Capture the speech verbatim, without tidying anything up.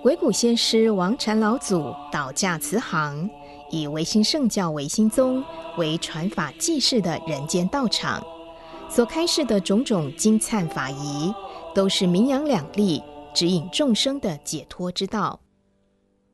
鬼谷先师王禅老祖导驾慈航，以维新圣教维新宗为传法济世的人间道场，所开示的种种精灿法仪，都是名扬两利，指引众生的解脱之道。